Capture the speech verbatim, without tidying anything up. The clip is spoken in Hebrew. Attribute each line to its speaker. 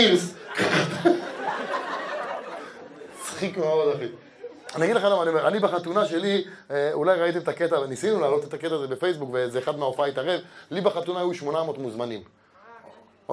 Speaker 1: צ'ירס. צחיק מאוד, אחי. אני אגיד לך למה, אני אומר, אני בחתונה שלי, אולי ראיתם את הקטע, ניסינו להעלות את הקטע הזה בפייסבוק, וזה אחד מההופעה התערב, לי בחתונה היו שמונה מאות מוזמנים.